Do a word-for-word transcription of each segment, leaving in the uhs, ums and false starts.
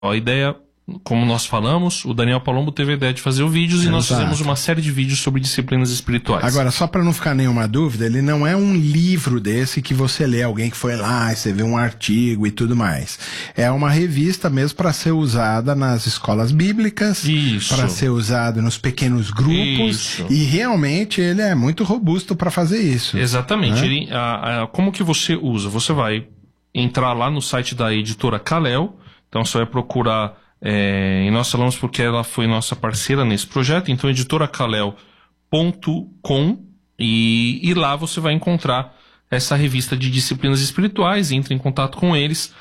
A ideia, como nós falamos, o Daniel Palombo teve a ideia de fazer o vídeos e Exato. nós fizemos uma série de vídeos sobre disciplinas espirituais. Agora, só para não ficar nenhuma dúvida, ele não é um livro desse que você lê, alguém que foi lá e você vê um artigo e tudo mais. É uma revista mesmo para ser usada nas escolas bíblicas, para ser usado nos pequenos grupos. Isso. E realmente ele é muito robusto para fazer isso. Exatamente. Né? Ele, a, a, como que você usa? Você vai entrar lá no site da editora Kalel, então você vai procurar... É, e nós falamos porque ela foi nossa parceira nesse projeto, então editora kalel ponto com, e, e lá você vai encontrar essa revista de disciplinas espirituais, entre em contato com eles.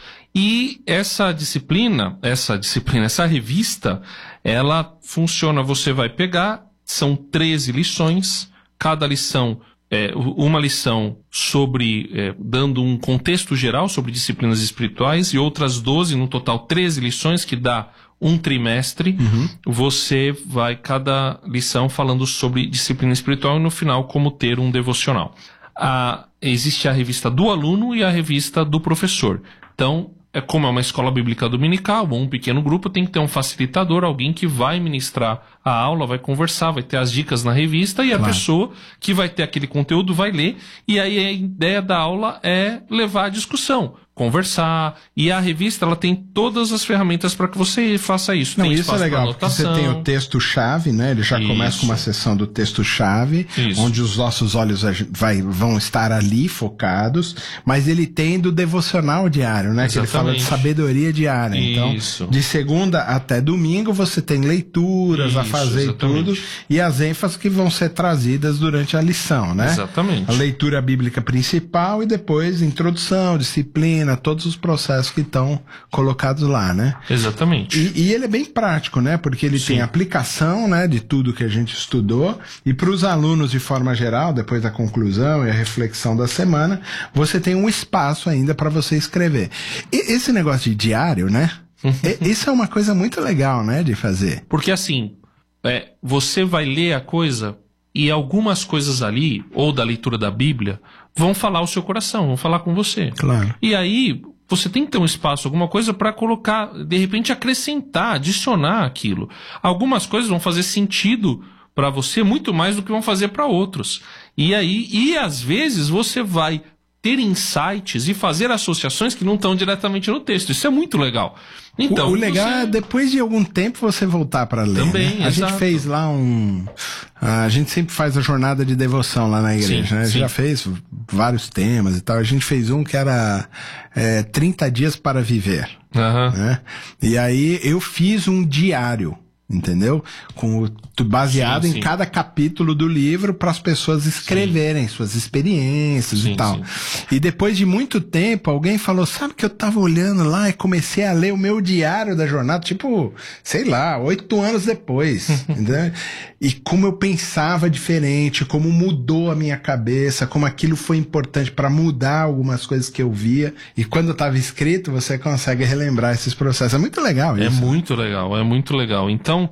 E essa disciplina, essa disciplina, essa revista, ela funciona, você vai pegar, são treze lições, cada lição, é, uma lição sobre, é, dando um contexto geral sobre disciplinas espirituais, e outras doze, no total treze lições, que dá um trimestre. Uhum. Você vai, cada lição, falando sobre disciplina espiritual, e no final, como ter um devocional. A, existe a revista do aluno e a revista do professor. Então, é como é uma escola bíblica dominical, ou um pequeno grupo, tem que ter um facilitador, alguém que vai ministrar a aula, vai conversar, vai ter as dicas na revista, e a claro. pessoa que vai ter aquele conteúdo vai ler, e aí a ideia da aula é levar a discussão, conversar, e a revista ela tem todas as ferramentas para que você faça isso. Não, tem isso é legal, porque você tem o texto-chave, né? Ele já isso. começa com uma sessão do texto-chave, onde os nossos olhos vai, vão estar ali focados, mas ele tem do devocional diário, né? Exatamente. Que ele fala de sabedoria diária. Isso. Então, de segunda até domingo você tem leituras isso, a fazer e tudo, e as ênfases que vão ser trazidas durante a lição, né? Exatamente. A leitura bíblica principal e depois introdução, disciplina, todos os processos que estão colocados lá, né? Exatamente. E, e ele é bem prático, né? Porque ele Sim. tem aplicação, né, de tudo que a gente estudou, e para os alunos de forma geral, depois da conclusão e a reflexão da semana, você tem um espaço ainda para você escrever. E esse negócio de diário, né? é, isso é uma coisa muito legal, né, de fazer. Porque assim, é, você vai ler a coisa e algumas coisas ali, ou da leitura da Bíblia, vão falar o seu coração, vão falar com você. Claro. E aí, você tem que ter um espaço, alguma coisa para colocar, de repente acrescentar, adicionar aquilo. Algumas coisas vão fazer sentido para você muito mais do que vão fazer para outros. E aí, e às vezes você vai ter insights e fazer associações que não estão diretamente no texto. Isso é muito legal. Então, o, o legal você... é depois de algum tempo você voltar para ler. Também, né? A exato. gente fez lá um... A gente sempre faz a jornada de devoção lá na igreja, sim, né? A gente sim. já fez vários temas e tal. A gente fez um que era é, trinta dias para viver. Uhum. Né? E aí eu fiz um diário. Entendeu? Com o, baseado sim, sim. em cada capítulo do livro para as pessoas escreverem sim. suas experiências sim, e tal. Sim. E depois de muito tempo, alguém falou, sabe que eu tava olhando lá e comecei a ler o meu diário da jornada, tipo, sei lá, oito anos depois. Entendeu? E como eu pensava diferente, como mudou a minha cabeça, como aquilo foi importante para mudar algumas coisas que eu via. E quando estava escrito, você consegue relembrar esses processos. É muito legal isso. É muito legal, é muito legal. Então,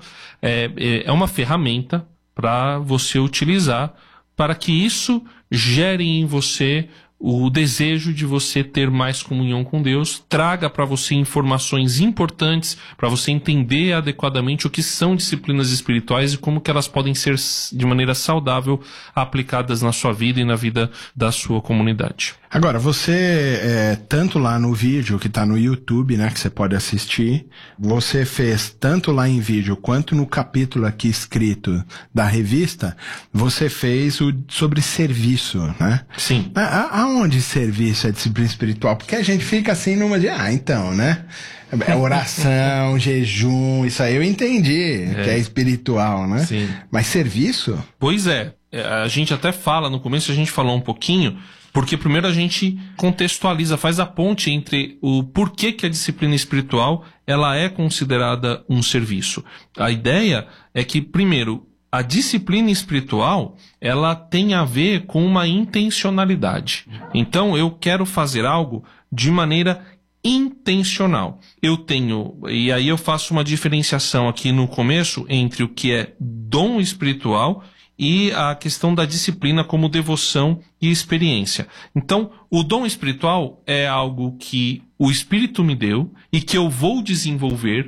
é, é uma ferramenta para você utilizar para que isso gere em você o desejo de você ter mais comunhão com Deus, traga para você informações importantes para você entender adequadamente o que são disciplinas espirituais e como que elas podem ser de maneira saudável aplicadas na sua vida e na vida da sua comunidade. Agora, você, é, tanto lá no vídeo que está no YouTube, né, que você pode assistir, você fez tanto lá em vídeo quanto no capítulo aqui escrito da revista, você fez o sobre serviço, né? Sim. A, aonde serviço é disciplina espiritual? Porque a gente fica assim numa de, ah, então, né? É oração, jejum, isso aí eu entendi, é. que é espiritual, né? Sim. Mas serviço? Pois é, a gente até fala, no começo a gente falou um pouquinho, porque primeiro a gente contextualiza, faz a ponte entre o porquê que a disciplina espiritual ela é considerada um serviço. A ideia é que, primeiro, a disciplina espiritual ela tem a ver com uma intencionalidade. Então, eu quero fazer algo de maneira intencional. Eu tenho, e aí eu faço uma diferenciação aqui no começo entre o que é dom espiritual e a questão da disciplina como devoção e experiência. Então, o dom espiritual é algo que o Espírito me deu e que eu vou desenvolver